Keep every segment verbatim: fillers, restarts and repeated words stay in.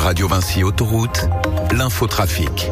Radio Vinci Autoroute, l'infotrafic.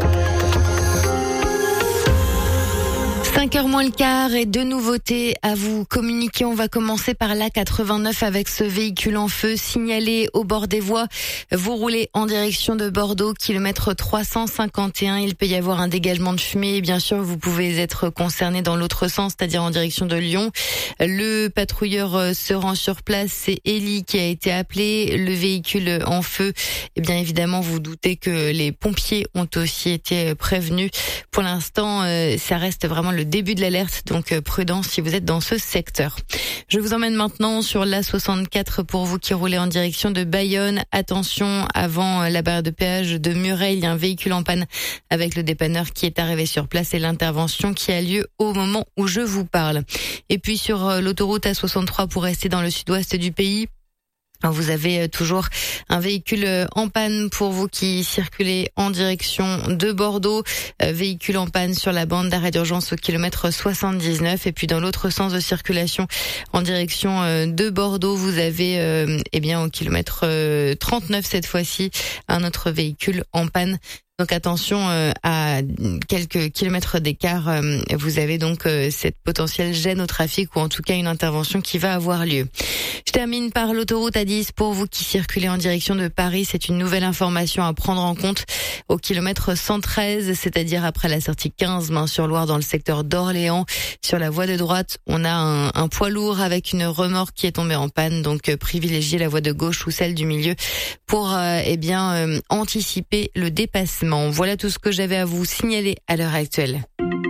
cinq heures moins le quart et deux nouveautés à vous communiquer. On va commencer par l'A quatre-vingt-neuf avec ce véhicule en feu signalé au bord des voies. Vous roulez en direction de Bordeaux, kilomètre trois cent cinquante et un. Il peut y avoir un dégagement de fumée et bien sûr vous pouvez être concerné dans l'autre sens, c'est-à-dire en direction de Lyon. Le patrouilleur se rend sur place, c'est Élie qui a été appelé. Le véhicule en feu, et bien évidemment vous doutez que les pompiers ont aussi été prévenus. Pour l'instant, ça reste vraiment le début de l'alerte, donc prudence si vous êtes dans ce secteur. Je vous emmène maintenant sur l'A soixante-quatre pour vous qui roulez en direction de Bayonne. Attention, avant la barrière de péage de Muret, il y a un véhicule en panne avec le dépanneur qui est arrivé sur place et l'intervention qui a lieu au moment où je vous parle. Et puis sur l'autoroute A soixante-trois pour rester dans le sud-ouest du pays, vous avez toujours un véhicule en panne pour vous qui circulez en direction de Bordeaux. Véhicule en panne sur la bande d'arrêt d'urgence au kilomètre soixante-dix-neuf. Et puis dans l'autre sens de circulation en direction de Bordeaux, vous avez eh bien au kilomètre trente-neuf cette fois-ci un autre véhicule en panne. Donc attention euh, à quelques kilomètres d'écart, euh, vous avez donc euh, cette potentielle gêne au trafic ou en tout cas une intervention qui va avoir lieu. Je termine par l'autoroute A dix pour vous qui circulez en direction de Paris. C'est une nouvelle information à prendre en compte au kilomètre cent treize, c'est-à-dire après la sortie quinze Main-sur-Loire dans le secteur d'Orléans. Sur la voie de droite, on a un, un poids lourd avec une remorque qui est tombée en panne. Donc euh, privilégiez la voie de gauche ou celle du milieu pour euh, eh bien euh, anticiper le dépassement. Voilà tout ce que j'avais à vous signaler à l'heure actuelle.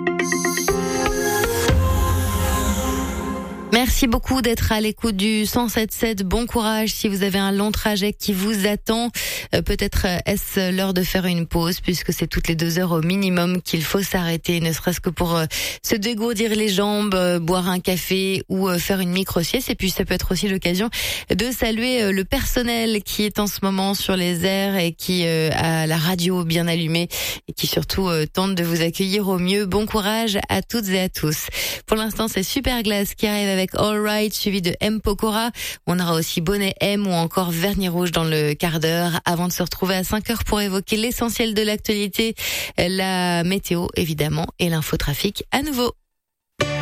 Merci beaucoup d'être à l'écoute du cent sept sept. Bon courage si vous avez un long trajet qui vous attend. Euh, peut-être est-ce l'heure de faire une pause puisque c'est toutes les deux heures au minimum qu'il faut s'arrêter, ne serait-ce que pour euh, se dégourdir les jambes, euh, boire un café ou euh, faire une micro-sieste. Et puis ça peut être aussi l'occasion de saluer euh, le personnel qui est en ce moment sur les airs et qui euh, a la radio bien allumée et qui surtout euh, tente de vous accueillir au mieux. Bon courage à toutes et à tous. Pour l'instant, c'est Superglass qui arrive avec All Right, suivi de M. Pokora. On aura aussi Bonnet M ou encore Vernis Rouge dans le quart d'heure avant de se retrouver à cinq heures pour évoquer l'essentiel de l'actualité, la météo évidemment et l'infotrafic à nouveau.